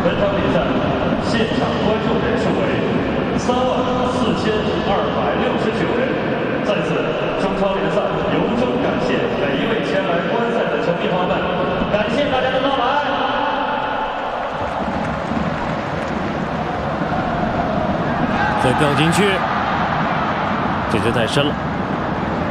本场比赛现场观众人数为34269人。在此，中超联赛由衷感谢每一位前来观赛的球迷朋友们，感谢大家的到来。 再杠进去，这就太深了。